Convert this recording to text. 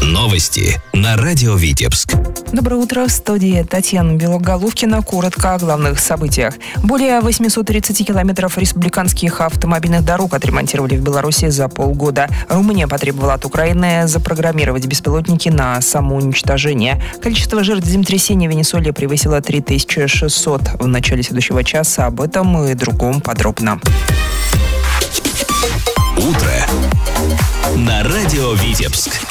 Новости на радио Витебск. Доброе утро, в студии Татьяна Белоголовкина. Коротко о главных событиях. Более 830 километров республиканских автомобильных дорог отремонтировали в Беларуси за полгода. Румыния потребовала от Украины запрограммировать беспилотники на самоуничтожение. Количество жертв землетрясения в Венесуэле превысило 3600. В начале следующего часа об этом и другом подробно. Утро на радио Витебск.